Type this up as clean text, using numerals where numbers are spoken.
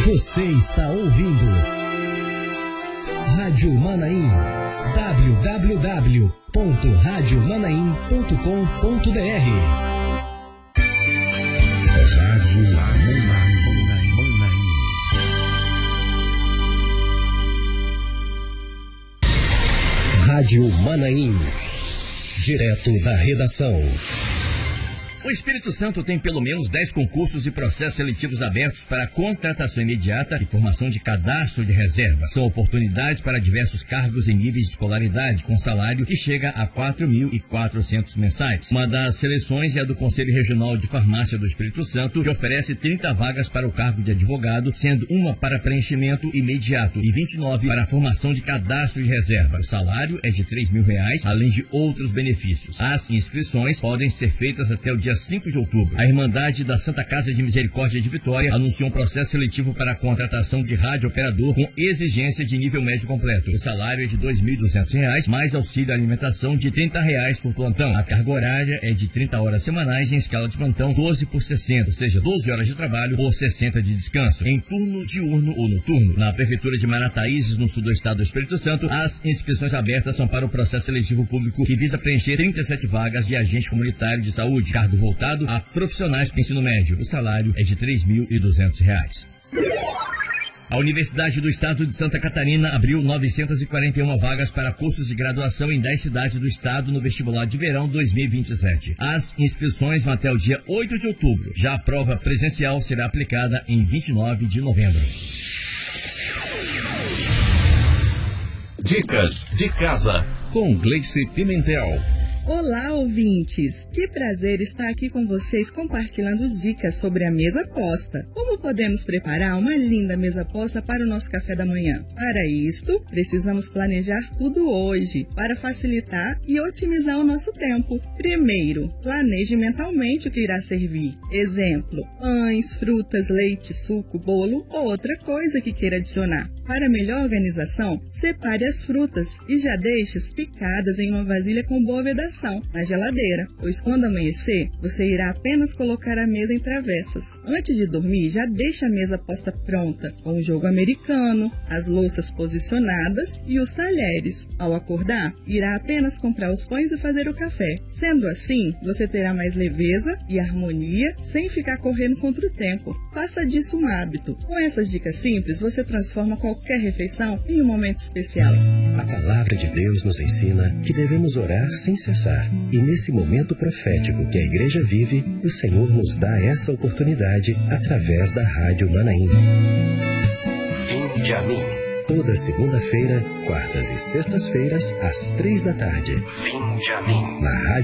Você está ouvindo Rádio Manaim, www.radiomanaim.com.br. Rádio Manaim. Rádio Manaim, direto da redação. O Espírito Santo tem pelo menos 10 concursos e processos seletivos abertos para contratação imediata e formação de cadastro de reserva. São oportunidades para diversos cargos e níveis de escolaridade, com salário que chega a 4.400 mensais. Uma das seleções é a do Conselho Regional de Farmácia do Espírito Santo, que oferece 30 vagas para o cargo de advogado, sendo uma para preenchimento imediato e 29 para a formação de cadastro de reserva. O salário é de R$3.000, além de outros benefícios. As inscrições podem ser feitas até o dia 5 de outubro. A Irmandade da Santa Casa de Misericórdia de Vitória anunciou um processo seletivo para a contratação de rádio operador com exigência de nível médio completo. O salário é de R$2.200, mais auxílio alimentação de R$30 por plantão. A carga horária é de 30 horas semanais em escala de plantão 12 por 60, ou seja, 12 horas de trabalho por 60 de descanso, em turno diurno ou noturno. Na Prefeitura de Marataízes, no sul do estado do Espírito Santo, as inscrições abertas são para o processo seletivo público que visa preencher 37 vagas de agente comunitário de saúde, cargo voltado a profissionais do ensino médio. O salário é de R$3.200. A Universidade do Estado de Santa Catarina abriu 941 vagas para cursos de graduação em 10 cidades do estado no vestibular de verão 2027. As inscrições vão até o dia 8 de outubro. Já a prova presencial será aplicada em 29 de novembro. Dicas de casa com Gleice Pimentel. Olá, ouvintes! Que prazer estar aqui com vocês compartilhando dicas sobre a mesa posta. Como podemos preparar uma linda mesa posta para o nosso café da manhã? Para isto, precisamos planejar tudo hoje, para facilitar e otimizar o nosso tempo. Primeiro, planeje mentalmente o que irá servir. Exemplo, pães, frutas, leite, suco, bolo ou outra coisa que queira adicionar. Para melhor organização, separe as frutas e já deixe-as picadas em uma vasilha com boa vedação na geladeira, pois quando amanhecer, você irá apenas colocar a mesa em travessas. Antes de dormir, já deixe a mesa posta pronta, com o jogo americano, as louças posicionadas e os talheres. Ao acordar, irá apenas comprar os pães e fazer o café. Sendo assim, você terá mais leveza e harmonia, sem ficar correndo contra o tempo. Faça disso um hábito. Com essas dicas simples, você transforma qualquer refeição em um momento especial. A palavra de Deus nos ensina que devemos orar sem cessar. E nesse momento profético que a igreja vive, o Senhor nos dá essa oportunidade através da Rádio Manaim. Fim de Amim. Toda segunda-feira, quartas e sextas-feiras, às 3 da tarde. Fim de Amim. Na Rádio